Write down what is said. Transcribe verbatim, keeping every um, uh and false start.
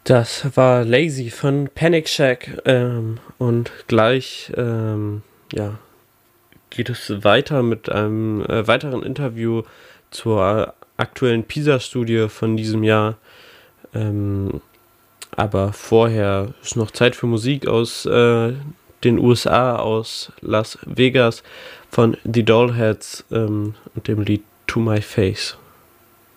Das war Lazy von Panic Shack ähm, und gleich ähm, ja, geht es weiter mit einem äh, weiteren Interview zur aktuellen PISA-Studie von diesem Jahr. Ähm, aber vorher ist noch Zeit für Musik aus äh, den U S A, aus Las Vegas von The Dollheads ähm, und dem Lied To My Face.